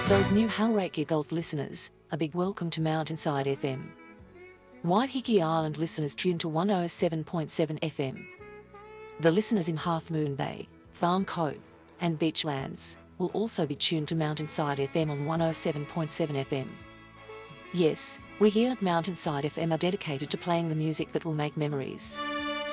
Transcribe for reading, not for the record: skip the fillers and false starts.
Those new Hungarakia Gulf listeners, a big welcome to Mountainside FM. Waiheke Island listeners tune to 107.7 FM. The listeners in Half Moon Bay, Farm Cove, and Beachlands will also be tuned to Mountainside FM on 107.7 FM. Yes, we here at Mountainside FM are dedicated to playing the music that will make memories.